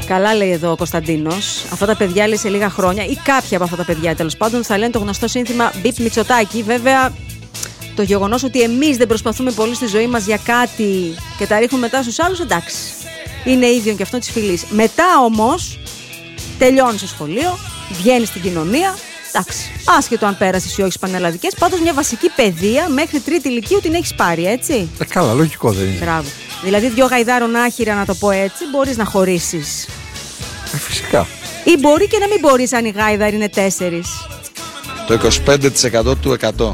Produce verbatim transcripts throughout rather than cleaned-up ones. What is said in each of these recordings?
Καλά λέει εδώ ο Κωνσταντίνος. Αυτά τα παιδιά λέει σε λίγα χρόνια, ή κάποια από αυτά τα παιδιά τέλος πάντων, θα λένε το γνωστό σύνθημα Μπιπ Μητσοτάκη. Βέβαια, το γεγονός ότι εμείς δεν προσπαθούμε πολύ στη ζωή μας για κάτι και τα ρίχνουμε μετά στους άλλους, εντάξει. Είναι ίδιο και αυτό της φυλής. Μετά όμως, τελειώνεις στο σχολείο, βγαίνεις στην κοινωνία. Εντάξει, άσχετο αν πέρασες ή όχι πανελλαδικές, πάντως μια βασική παιδεία μέχρι τρίτη ηλικίου την έχεις πάρει, έτσι. Ε, καλά, λογικό δεν είναι. Μπράβο. Δηλαδή, δυο γαϊδάρων άχυρα, να το πω έτσι, μπορείς να χωρίσεις. Ε, φυσικά. Ή μπορεί και να μην μπορείς αν οι γάιδαροι είναι τέσσερις. Το είκοσι πέντε τοις εκατό του εκατό.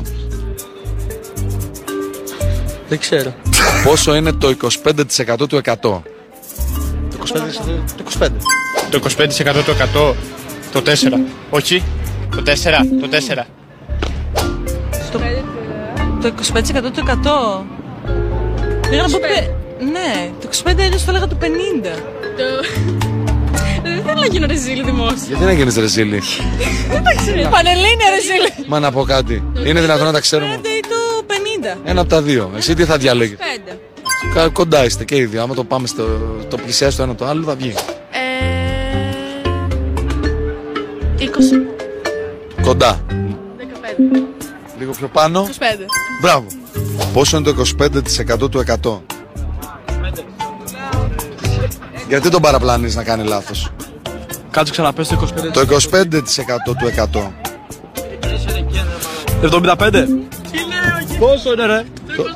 Δεν ξέρω. Πόσο είναι το είκοσι πέντε τοις εκατό του εκατό? Το είκοσι πέντε τοις εκατό. Το είκοσι πέντε. Το είκοσι πέντε τοις εκατό του εκατό. Το τέσσερα. Όχι. Το τέσσερα. Το τέσσερα. Το, το είκοσι πέντε τοις εκατό του εκατό. Πήγα να πω πε... Ναι, το είκοσι πέντε αλλιώς θα έλεγα το πενήντα. Δεν θέλω να γίνω ρεζίλη δημόσια. Γιατί να γίνεις ρεζίλη? Πανελλήνια ρεζίλη. Μα να πω κάτι. Είναι δυνατόν να τα ξέρουμε? πέντε ή το πενήντα. Ένα από τα δύο. Εσύ τι θα διαλέγεις? Πέντε. Κα- Κοντά είστε και ήδη. Άμα το πάμε στο το πλησιάσει το ένα το άλλο θα βγει. Ε... είκοσι. Κοντά. δεκαπέντε. Λίγο πιο πάνω. είκοσι πέντε. Μπράβο. Πόσο είναι το είκοσι πέντε τοις εκατό του εκατό? Γιατί τον παραπλανείς να κάνει λάθος? Κάτσε ξαναπες το είκοσι πέντε. Το είκοσι πέντε τοις εκατό του εκατό. εβδομήντα πέντε. Πόσο είναι ρε?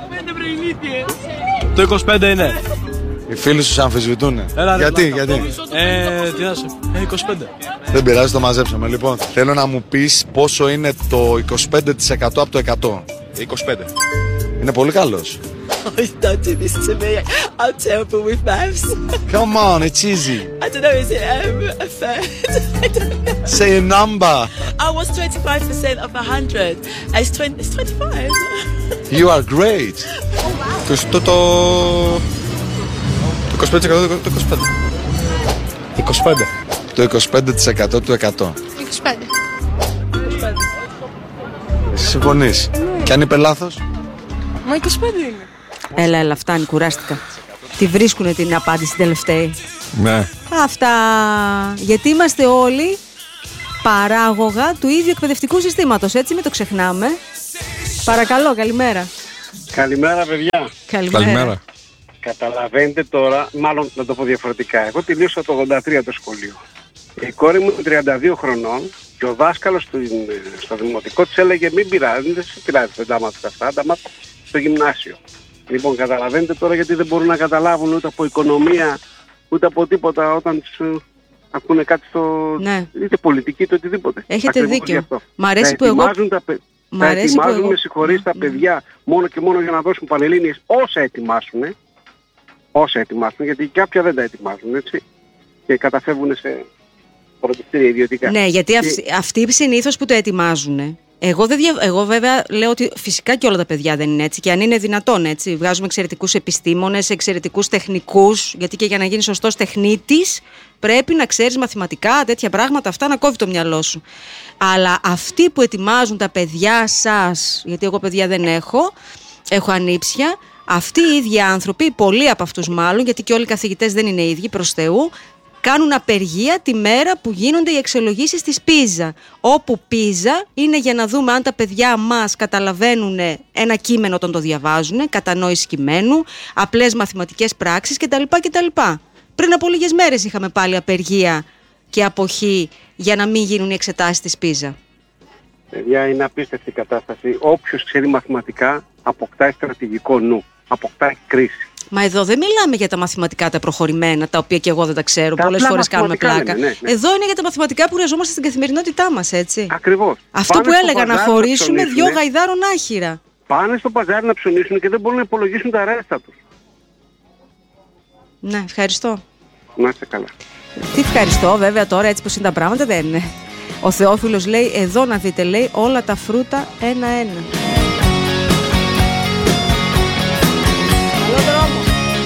Το είκοσι πέντε είναι. Οι φίλοι σου σε αμφισβητούνε. Έλα, ρε, Γιατί, πλάκα. γιατί? Ε, τι να σε. Ε, είκοσι πέντε. Δεν πειράζει, το μαζέψαμε. Λοιπόν, θέλω να μου πεις πόσο είναι το είκοσι πέντε τοις εκατό από το εκατό. είκοσι πέντε. Είναι πολύ καλός. Don't do this to me. I'm terrible with maths. Come on, it's easy. I don't know, is it um, a third? I don't know. Say a number. Oh, what's twenty-five percent of one hundred? It's twenty. It's twenty-five. You are great. Το, το, το... το είκοσι πέντε τοις εκατό το είκοσι πέντε. είκοσι πέντε. Το είκοσι πέντε τοις εκατό του εκατό. είκοσι πέντε. Εσύ συμφωνείς? Και αν είπε λάθος? Μα είκοσι πέντε είναι. Έλα, έλα, φτάνει, κουράστηκα. Τη βρίσκουνε την απάντηση τελευταία. Ναι. Αυτά. Γιατί είμαστε όλοι παράγωγα του ίδιου εκπαιδευτικού συστήματος, έτσι, μην το ξεχνάμε. Παρακαλώ, καλημέρα. Καλημέρα, παιδιά. Καλημέρα. Καλημέρα. Καταλαβαίνετε τώρα, μάλλον να το πω διαφορετικά. Εγώ τελείωσα το ογδόντα τρία το σχολείο. Η κόρη μου είναι τριάντα δύο χρονών και ο δάσκαλος στο, στο δημοτικό της έλεγε μην πειράζει, δεν σε πειράζει, δεν τα μάθεις αυτά, τα μάθεις στο γυμνάσιο. Λοιπόν, καταλαβαίνετε τώρα γιατί δεν μπορούν να καταλάβουν ούτε από οικονομία, ούτε από τίποτα όταν τους ε, ακούνε κάτι στο... Ναι. είτε πολιτική είτε οτιδήποτε. Έχετε Ακριβώς δίκιο. γι' αυτό. Μ' αρέσει Θα που εγώ... ετοιμάζουν τα, παι... Μ' θα αρέσει που ετοιμάζουν, εγώ... με συγχωρείς, τα παιδιά μόνο και μόνο για να δώσουν πανελλήνιες όσα ετοιμάσουν. Όσα ετοιμάσουν, γιατί κάποια δεν τα ετοιμάζουν, έτσι. Και καταφεύγουν σε φροντιστήρια ιδιωτικά. Ναι, γιατί Και... αυ... αυτοί συνήθως που το ετοιμάζουν. Εγώ, δεν δια... Εγώ βέβαια λέω ότι φυσικά και όλα τα παιδιά δεν είναι έτσι. Και αν είναι δυνατόν έτσι, βγάζουμε εξαιρετικούς επιστήμονες, εξαιρετικούς τεχνικούς. Γιατί και για να γίνεις σωστός τεχνίτης πρέπει να ξέρεις μαθηματικά, τέτοια πράγματα, αυτά να κόβει το μυαλό σου. Αλλά αυτοί που ετοιμάζουν τα παιδιά σας, γιατί εγώ παιδιά δεν έχω, έχω ανήψια. Αυτοί οι ίδιοι άνθρωποι, πολλοί από αυτούς μάλλον, γιατί και όλοι οι καθηγητές δεν είναι ίδιοι προς Θεού, κάνουν απεργία τη μέρα που γίνονται οι αξιολογήσεις της Πίζα. Όπου Πίζα είναι για να δούμε αν τα παιδιά μας καταλαβαίνουν ένα κείμενο όταν το διαβάζουν, κατανόηση κειμένου, απλές μαθηματικές πράξεις κτλ. κτλ. Πριν από λίγες μέρες είχαμε πάλι απεργία και αποχή για να μην γίνουν οι εξετάσεις της Πίζα. Παιδιά, είναι απίστευτη η κατάσταση. Όποιος ξέρει μαθηματικά αποκτάει στρατηγικό νου, αποκτάει κρίση. Μα εδώ δεν μιλάμε για τα μαθηματικά τα προχωρημένα, τα οποία και εγώ δεν τα ξέρω. Πολλές φορές κάνουμε πλάκα. Είναι, ναι, ναι. Εδώ είναι για τα μαθηματικά που χρειαζόμαστε στην καθημερινότητά μας, έτσι. Ακριβώς. Αυτό Πάνε που στο έλεγα, να παζάρι χωρίσουμε ψωνίσουνε. δυο γαϊδάρων άχυρα. Πάνε στο παζάρι να ψωνίσουν και δεν μπορούν να υπολογίσουν τα ρέστα τους. Ναι, ευχαριστώ. Να είστε καλά. Τι ευχαριστώ, βέβαια τώρα έτσι πως είναι τα πράγματα δεν είναι. Ο Θεόφιλος λέει, εδώ να δείτε, λέει, όλα τα φρούτα ένα-ένα. Καλό δρόμο.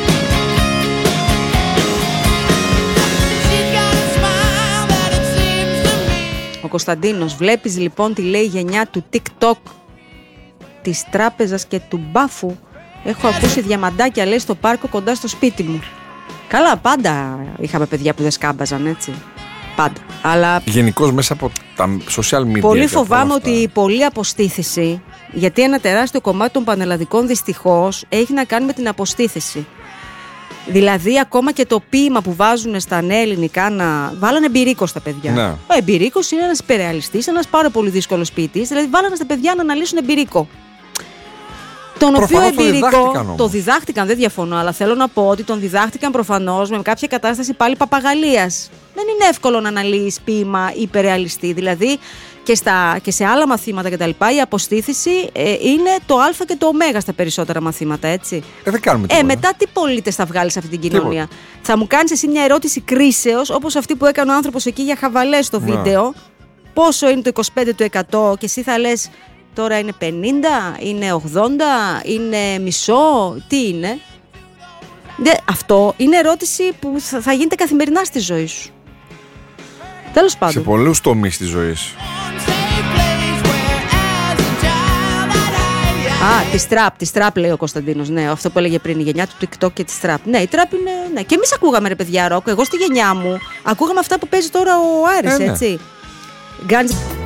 Ο Κωνσταντίνος, βλέπεις λοιπόν τι λέει η γενιά του TikTok, της τράπεζας και του μπάφου. Έχω ακούσει διαμαντάκια, λέει, στο πάρκο κοντά στο σπίτι μου. Καλά, πάντα είχαμε παιδιά που δεν σκάμπαζαν, έτσι. Πάντα. Αλλά γενικώς μέσα από τα social media. πολύ φοβάμαι ότι η πολλή αποστήθηση, γιατί ένα τεράστιο κομμάτι των πανελλαδικών δυστυχώς έχει να κάνει με την αποστήθηση. Δηλαδή, ακόμα και το ποίημα που βάζουν στα νέα ελληνικά να. Βάλανε εμπειρίκο στα παιδιά. Ναι. Ο εμπειρίκος είναι ένας υπερρεαλιστής, ένας πάρα πολύ δύσκολος ποιητής. Δηλαδή, βάλανε στα παιδιά να αναλύσουν εμπειρίκο. Τον Προφανώς οποίο εμπειρικό το διδάχτηκαν, το διδάχτηκαν, δεν διαφωνώ, αλλά θέλω να πω ότι τον διδάχτηκαν προφανώς με κάποια κατάσταση πάλι παπαγαλίας. Δεν είναι εύκολο να αναλύεις ποίημα υπερρεαλιστή. Δηλαδή και, στα, και σε άλλα μαθήματα κτλ. Η αποστήθηση ε, είναι το Α και το Ω στα περισσότερα μαθήματα, έτσι. Ε, δεν κάνουμε Ε, τίποτα. μετά τι πολίτες θα βγάλεις σε αυτή την κοινωνία. Τίποτα. Θα μου κάνεις εσύ μια ερώτηση κρίσεως, όπως αυτή που έκανε ο άνθρωπος εκεί για χαβαλές στο Ναι. βίντεο. Πόσο είναι το είκοσι πέντε τοις εκατό και εσύ θα λες τώρα είναι πενήντα, είναι ογδόντα, είναι μισό, τι είναι. Δε, αυτό είναι ερώτηση που θα, θα γίνεται καθημερινά στη ζωή σου. Τέλος Σε πάντων. πολλούς τομείς της ζωής. Α, τη τραπ, τη τραπ λέει ο Κωνσταντίνος. Ναι, αυτό που έλεγε πριν, η γενιά του TikTok και τη τραπ. Ναι, η τραπ είναι. Ναι. Και εμείς ακούγαμε ρε παιδιά ροκ. Εγώ στη γενιά μου ακούγαμε αυτά που παίζει τώρα ο Άρης, Ε, ναι. έτσι. Guns